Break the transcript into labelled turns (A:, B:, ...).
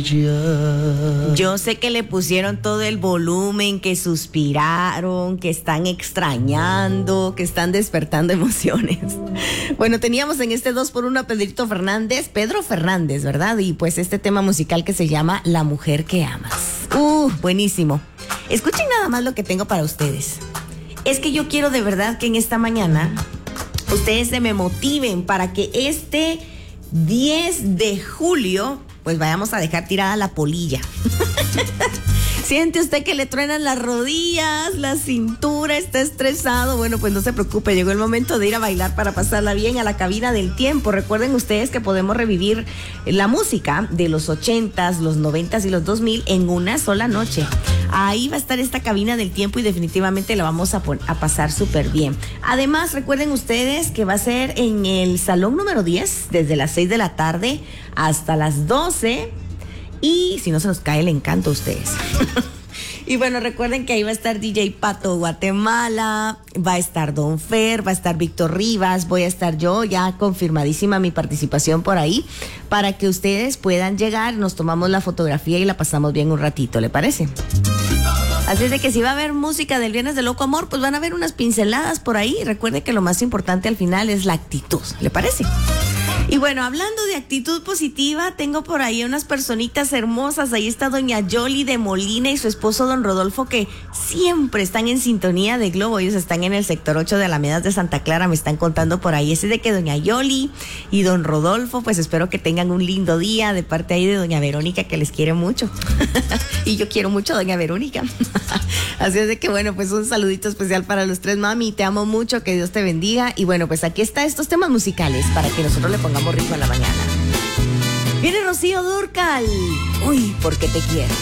A: Yo sé que le pusieron todo el volumen, que suspiraron, que están extrañando, que están despertando emociones. Bueno, teníamos en este 2x1 a Pedro Fernández, ¿verdad? Y pues este tema musical que se llama La Mujer que Amas. Buenísimo. Escuchen nada más lo que tengo para ustedes. Es que yo quiero de verdad que en esta mañana ustedes se me motiven para que este 10 de julio pues vayamos a dejar tirada la polilla. ¿Siente usted que le truenan las rodillas, la cintura, está estresado? Bueno, pues no se preocupe, llegó el momento de ir a bailar para pasarla bien a la cabina del tiempo. Recuerden ustedes que podemos revivir la música de los 80s, los 90s y los 2000 en una sola noche. Ahí va a estar esta cabina del tiempo y definitivamente la vamos a pasar súper bien. Además, recuerden ustedes que va a ser en el salón número 10, desde las 6 de la tarde hasta las 12. Y si no se nos cae el encanto a ustedes. Y bueno, recuerden que ahí va a estar DJ Pato Guatemala, va a estar Don Fer, va a estar Víctor Rivas, voy a estar yo, ya confirmadísima mi participación por ahí, para que ustedes puedan llegar, nos tomamos la fotografía y la pasamos bien un ratito, ¿le parece? Así es de que si va a haber música del Viernes de Loco Amor, pues van a haber unas pinceladas por ahí. Recuerde que lo más importante al final es la actitud, ¿le parece? Y bueno, hablando de actitud positiva, tengo por ahí unas personitas hermosas. Ahí está doña Yoli de Molina y su esposo don Rodolfo, que siempre están en sintonía de Globo. Ellos están en el sector 8 de Alamedas de Santa Clara, me están contando por ahí. Así de que doña Yoli y don Rodolfo, pues espero que tengan un lindo día de parte ahí de doña Verónica, que les quiere mucho. Y yo quiero mucho a doña Verónica. Así es de que bueno, pues un saludito especial para los tres, mami, te amo mucho, que Dios te bendiga. Y bueno, pues aquí está estos temas musicales para que nosotros le pongamos ritmo en la mañana. Viene Rocío Dúrcal. Uy, porque te quiero.